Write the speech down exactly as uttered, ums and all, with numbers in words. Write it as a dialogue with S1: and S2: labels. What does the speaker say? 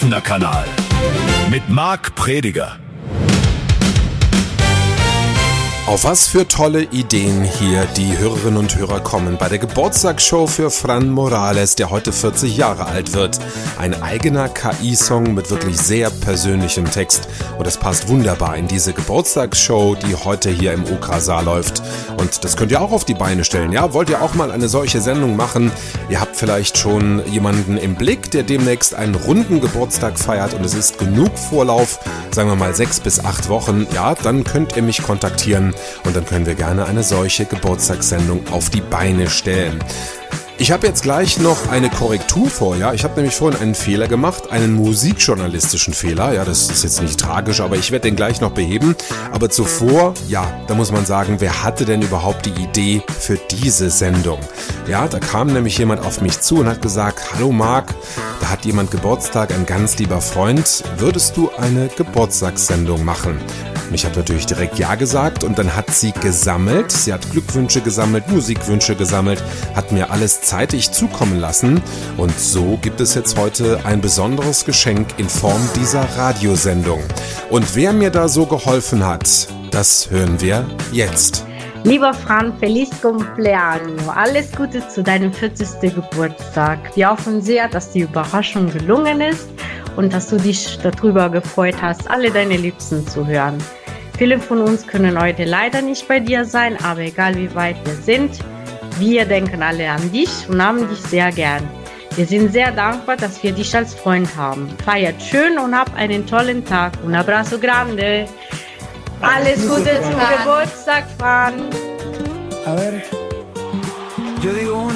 S1: Erwachsener-Kanal mit Marc Prediger.
S2: Auf was für tolle Ideen hier die Hörerinnen und Hörer kommen bei der Geburtstagsshow für Fran Morales, der heute vierzig Jahre alt wird. Ein eigener K I-Song mit wirklich sehr persönlichem Text. Und es passt wunderbar in diese Geburtstagsshow, die heute hier im Okra-Saal läuft. Und das könnt ihr auch auf die Beine stellen. Ja, wollt ihr auch mal eine solche Sendung machen? Ihr habt vielleicht schon jemanden im Blick, der demnächst einen runden Geburtstag feiert und es ist genug Vorlauf, sagen wir mal sechs bis acht Wochen. Ja, dann könnt ihr mich kontaktieren. Und dann können wir gerne eine solche Geburtstagssendung auf die Beine stellen. Ich habe jetzt gleich noch eine Korrektur vor, ja. Ich habe nämlich vorhin einen Fehler gemacht, einen musikjournalistischen Fehler. Ja, das ist jetzt nicht tragisch, aber ich werde den gleich noch beheben. Aber zuvor, ja, da muss man sagen, wer hatte denn überhaupt die Idee für diese Sendung? Ja, da kam nämlich jemand auf mich zu und hat gesagt, hallo Marc, da hat jemand Geburtstag, ein ganz lieber Freund. Würdest du eine Geburtstagssendung machen? Und ich habe natürlich direkt ja gesagt und dann hat sie gesammelt. Sie hat Glückwünsche gesammelt, Musikwünsche gesammelt, hat mir alles zeitig zukommen lassen. Und so gibt es jetzt heute ein besonderes Geschenk in Form dieser Radiosendung. Und wer mir da so geholfen hat, das hören wir jetzt.
S3: Lieber Fran, feliz cumpleaños. Alles Gute zu deinem vierzigsten Geburtstag. Wir hoffen sehr, dass die Überraschung gelungen ist und dass du dich darüber gefreut hast, alle deine Liebsten zu hören. Viele von uns können heute leider nicht bei dir sein, aber egal wie weit wir sind, wir denken alle an dich und haben dich sehr gern. Wir sind sehr dankbar, dass wir dich als Freund haben. Feiert schön und hab einen tollen Tag. Un abrazo grande. Alles Gute zum Geburtstag, Fran.
S4: A ver, yo digo una.